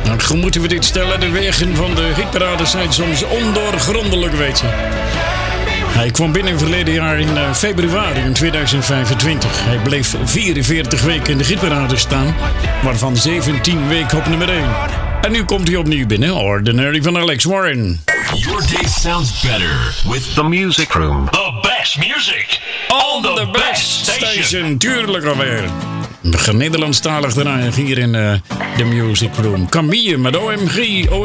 Nou, hoe moeten we dit stellen? De wegen van de hitparade zijn soms ondoorgrondelijk, weet je. Hij kwam binnen verleden jaar in februari in 2025. Hij bleef 44 weken in de hitparade staan, waarvan 17 weken op nummer 1. En nu komt hij opnieuw binnen, Ordinary van Alex Warren. Your day sounds better with the Music Room. The best music on the best station. Tuurlijk alweer. We gaan Nederlandstalig draaien hier in de Music Room. Camille met OMG.